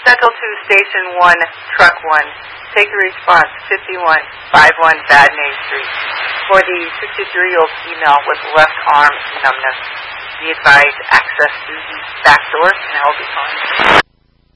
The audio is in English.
Central to Station 1, Truck 1. Take the response, 5151 Bad Main Street. For the 63-year-old female with left arm numbness, be advised access through the back door, and I will be calling.